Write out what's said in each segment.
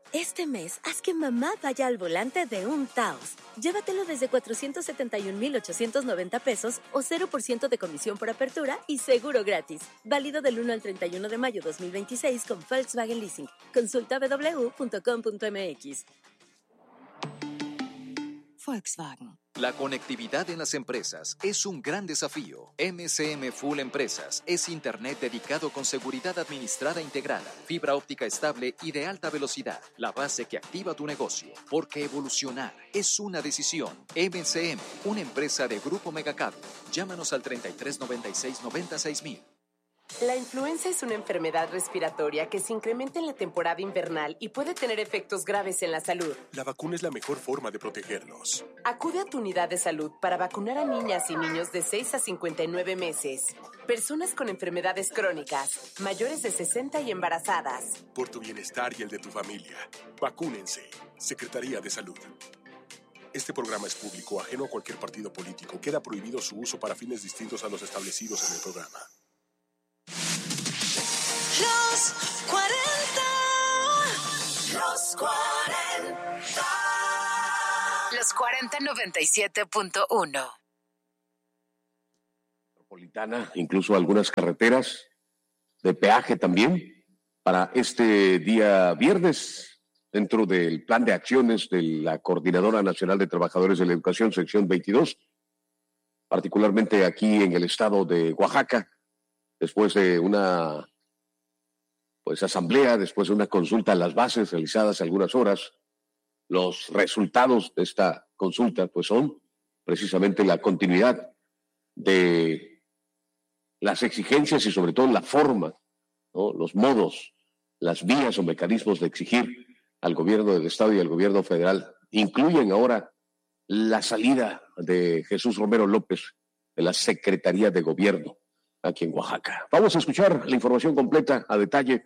Este mes, haz que mamá vaya al volante de un Taos. Llévatelo desde 471,890 pesos o 0% de comisión por apertura y seguro gratis. Válido del 1 al 31 de mayo 2026 con Volkswagen Leasing. Consulta www.com.mx. Volkswagen. La conectividad en las empresas es un gran desafío. MCM Full Empresas es Internet dedicado con seguridad administrada integrada, fibra óptica estable y de alta velocidad. La base que activa tu negocio. Porque evolucionar es una decisión. MCM, una empresa de Grupo Megacable. Llámanos al 3396-96000. La influenza es una enfermedad respiratoria que se incrementa en la temporada invernal y puede tener efectos graves en la salud. La vacuna es la mejor forma de protegernos. Acude a tu unidad de salud para vacunar a niñas y niños de 6 a 59 meses, personas con enfermedades crónicas, mayores de 60 y embarazadas. Por tu bienestar y el de tu familia, vacúnense. Secretaría de Salud. Este programa es público, ajeno a cualquier partido político. Queda prohibido su uso para fines distintos a los establecidos en el programa. Los 40. Los 40. Los 40 97.1. Metropolitana, incluso algunas carreteras de peaje también para este día viernes dentro del plan de acciones de la Coordinadora Nacional de Trabajadores de la Educación, sección 22, particularmente aquí en el estado de Oaxaca, después de una asamblea, después de una consulta a las bases realizadas algunas horas. Los resultados de esta consulta pues son precisamente la continuidad de las exigencias y sobre todo la forma, ¿no? Los modos, las vías o mecanismos de exigir al gobierno del estado y al gobierno federal incluyen ahora la salida de Jesús Romero López de la Secretaría de Gobierno aquí en Oaxaca. Vamos a escuchar la información completa a detalle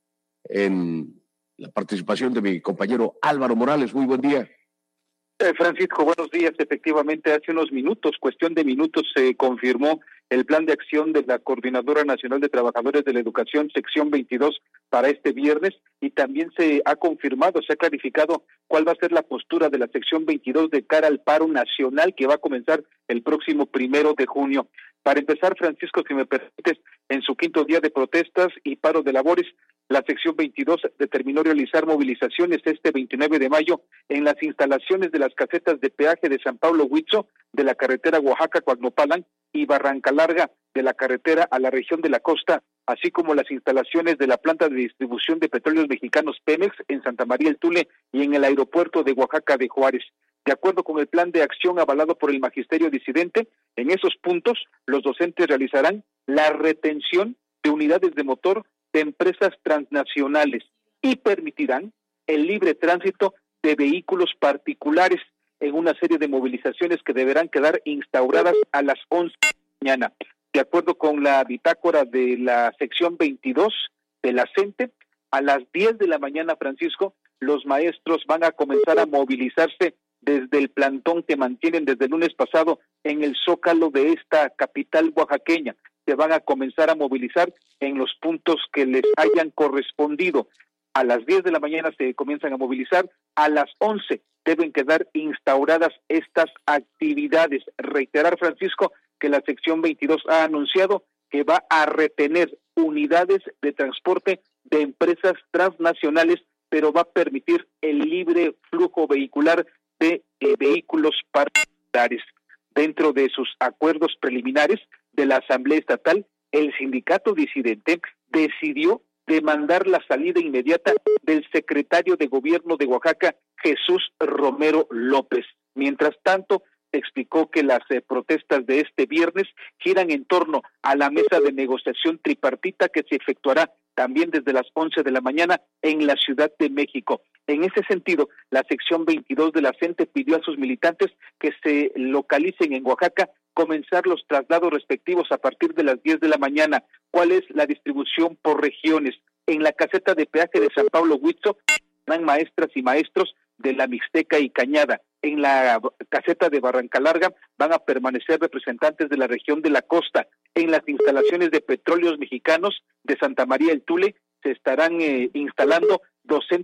en la participación de mi compañero Álvaro Morales. Muy buen día. Francisco, buenos días. Efectivamente, hace unos minutos, cuestión de minutos, se confirmó el plan de acción de la Coordinadora Nacional de Trabajadores de la Educación, sección 22, para este viernes, y también se ha confirmado, se ha clarificado cuál va a ser la postura de la sección 22 de cara al paro nacional que va a comenzar el próximo 1 de junio. Para empezar, Francisco, si me permites, en su quinto día de protestas y paro de labores, la sección 22 determinó realizar movilizaciones este 29 de mayo en las instalaciones de las casetas de peaje de San Pablo Huitzo, de la carretera Oaxaca-Coagnopalan y Barranca Larga, de la carretera a la región de la costa, así como las instalaciones de la planta de distribución de petróleos mexicanos Pemex en Santa María el Tule y en el aeropuerto de Oaxaca de Juárez. De acuerdo con el plan de acción avalado por el magisterio disidente, en esos puntos los docentes realizarán la retención de unidades de motor de empresas transnacionales y permitirán el libre tránsito de vehículos particulares en una serie de movilizaciones que deberán quedar instauradas a las 11 de la mañana. De acuerdo con la bitácora de la sección 22 de la CENTE, a las 10 de la mañana, Francisco, los maestros van a comenzar a movilizarse desde el plantón que mantienen desde el lunes pasado en el zócalo de esta capital oaxaqueña. Se van a comenzar a movilizar en los puntos que les hayan correspondido. A las 10 de la mañana se comienzan a movilizar, a las 11 deben quedar instauradas estas actividades. Reiterar, Francisco, que la sección 22 ha anunciado que va a retener unidades de transporte de empresas transnacionales, pero va a permitir el libre flujo vehicular de vehículos particulares. Dentro de sus acuerdos preliminares de la Asamblea Estatal, el sindicato disidente decidió demandar la salida inmediata del secretario de Gobierno de Oaxaca, Jesús Romero López. Mientras tanto, explicó que las protestas de este viernes giran en torno a la mesa de negociación tripartita que se efectuará también desde las 11 de la mañana en la Ciudad de México. En ese sentido, la sección 22 de la CENTE pidió a sus militantes que se localicen en Oaxaca, comenzar los traslados respectivos a partir de las 10 de la mañana. ¿Cuál es la distribución por regiones? En la caseta de peaje de San Pablo Huitzo, van maestras y maestros de la Mixteca y Cañada. En la caseta de Barranca Larga van a permanecer representantes de la región de la costa. En las instalaciones de petróleos mexicanos de Santa María el Tule se estarán instalando docentes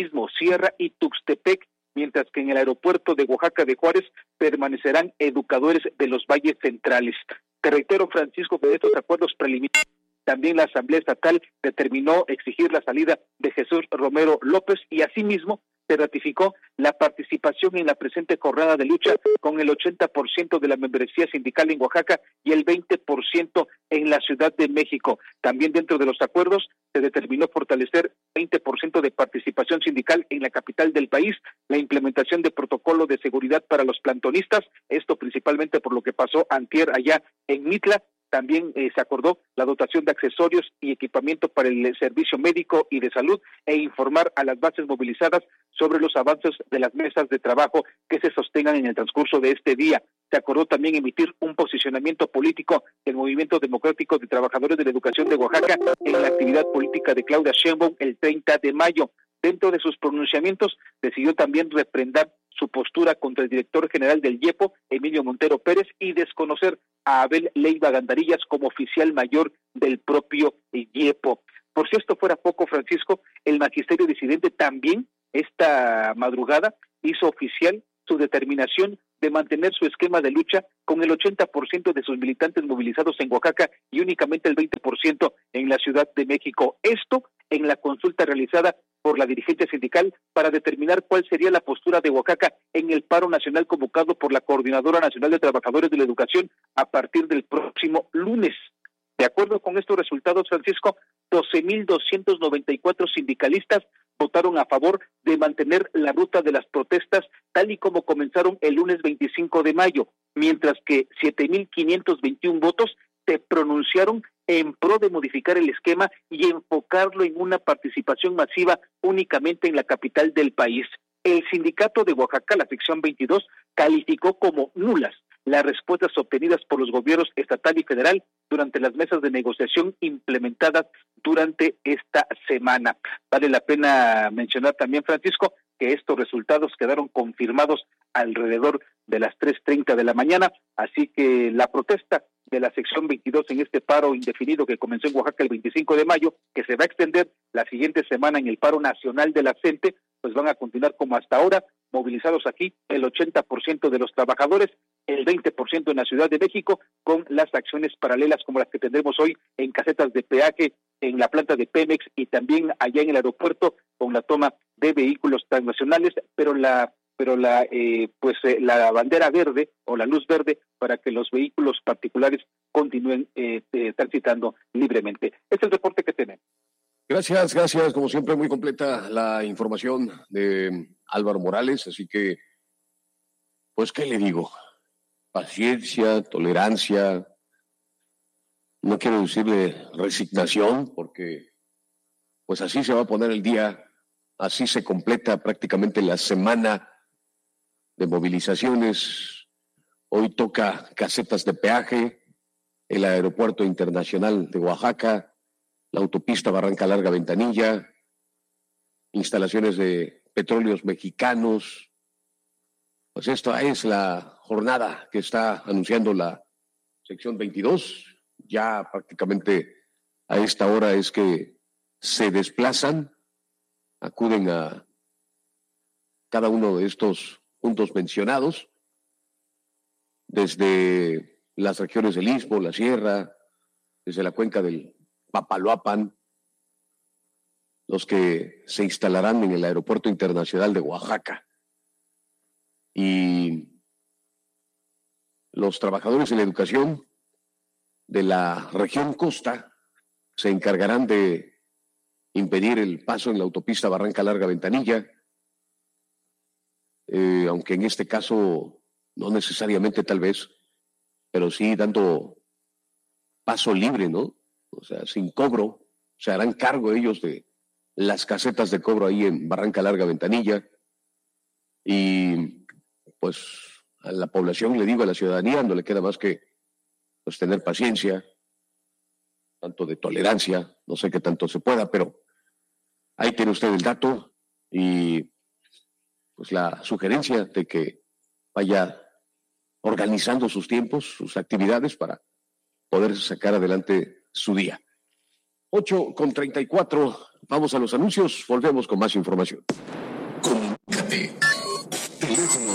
Mismo, Sierra y Tuxtepec, mientras que en el aeropuerto de Oaxaca de Juárez permanecerán educadores de los valles centrales. Te reitero, Francisco, que de estos acuerdos preliminares también la Asamblea Estatal determinó exigir la salida de Jesús Romero López y asimismo se ratificó la participación en la presente jornada de lucha con el 80% de la membresía sindical en Oaxaca y el 20% en la Ciudad de México. También dentro de los acuerdos se determinó fortalecer 20% de participación sindical en la capital del país, la implementación de protocolo de seguridad para los plantonistas, esto principalmente por lo que pasó antier allá en Mitla. También se acordó la dotación de accesorios y equipamiento para el servicio médico y de salud e informar a las bases movilizadas sobre los avances de las mesas de trabajo que se sostengan en el transcurso de este día. Se acordó también emitir un posicionamiento político del Movimiento Democrático de Trabajadores de la Educación de Oaxaca en la actividad política de Claudia Sheinbaum el 30 de mayo. Dentro de sus pronunciamientos, decidió también refrendar su postura contra el director general del IEPO, Emilio Montero Pérez, y desconocer a Abel Leiva Gandarillas como oficial mayor del propio IEPO. Por si esto fuera poco, Francisco, el magisterio disidente también esta madrugada hizo oficial su determinación de mantener su esquema de lucha con el 80% de sus militantes movilizados en Oaxaca y únicamente el 20% en la Ciudad de México. Esto en la consulta realizada por la dirigencia sindical para determinar cuál sería la postura de Oaxaca en el paro nacional convocado por la Coordinadora Nacional de Trabajadores de la Educación a partir del próximo lunes. De acuerdo con estos resultados, Francisco, 12,294 sindicalistas votaron a favor de mantener la ruta de las protestas tal y como comenzaron el lunes 25 de mayo, mientras que 7,521 votos se pronunciaron en pro de modificar el esquema y enfocarlo en una participación masiva únicamente en la capital del país. El sindicato de Oaxaca, la sección 22, calificó como nulas las respuestas obtenidas por los gobiernos estatal y federal durante las mesas de negociación implementadas durante esta semana. Vale la pena mencionar también, Francisco, que estos resultados quedaron confirmados alrededor de las 3:30 de la mañana, así que la protesta de la sección 22 en este paro indefinido que comenzó en Oaxaca el 25 de mayo, que se va a extender la siguiente semana en el paro nacional de la CENTE, pues van a continuar como hasta ahora, movilizados aquí el 80% de los trabajadores, el 20% en la Ciudad de México, con las acciones paralelas como las que tendremos hoy en casetas de peaje, en la planta de Pemex y también allá en el aeropuerto con la toma de vehículos transnacionales, pero la bandera verde o la luz verde para que los vehículos particulares continúen transitando libremente. Este es el reporte que tenemos. Gracias. Como siempre, muy completa la información de Álvaro Morales. Así que, pues, ¿qué le digo? Paciencia, tolerancia. No quiero decirle resignación, porque, pues, así se va a poner el día. Así se completa prácticamente la semana de movilizaciones. Hoy toca casetas de peaje, el Aeropuerto Internacional de Oaxaca, la autopista Barranca Larga Ventanilla, instalaciones de petróleos mexicanos. Pues esta es la jornada que está anunciando la sección 22. Ya prácticamente a esta hora es que se desplazan, acuden a cada uno de estos puntos mencionados, desde las regiones del Istmo, la Sierra, desde la cuenca del Papaloapan, los que se instalarán en el Aeropuerto Internacional de Oaxaca. Y los trabajadores de la educación de la región costa se encargarán de impedir el paso en la autopista Barranca Larga Ventanilla, aunque en este caso no necesariamente tal vez, pero sí dando paso libre, ¿no? O sea, sin cobro, se harán cargo ellos de las casetas de cobro ahí en Barranca Larga Ventanilla. Y pues a la población, le digo, a la ciudadanía, no le queda más que pues tener paciencia, tanto de tolerancia, no sé qué tanto se pueda, pero ahí tiene usted el dato y pues la sugerencia de que vaya organizando sus tiempos, sus actividades para poder sacar adelante su día. 8:34, Vamos a los anuncios, volvemos con más información. Comunícate. Teléfono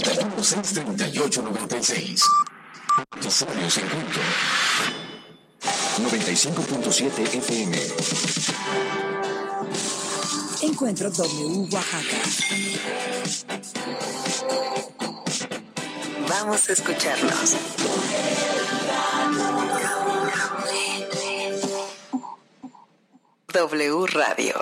50.638.96. Usuarios en punto. 95.7 FM. Encuentro W Oaxaca. Vamos a escucharnos. W Radio.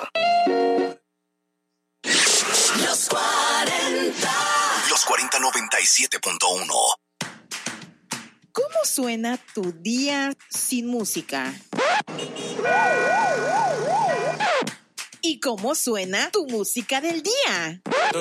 Los 40. Los 4097.1. ¿Cómo suena tu día sin música? ¿Y cómo suena tu música del día?